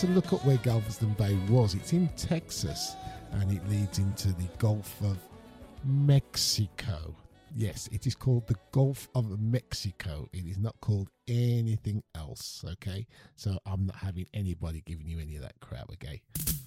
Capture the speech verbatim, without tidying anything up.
to look up where Galveston Bay was. It's in Texas, and it leads into the Gulf of Mexico. Yes, it is called the Gulf of Mexico. It is not called anything else, okay? So I'm not having anybody giving you any of that crap, okay?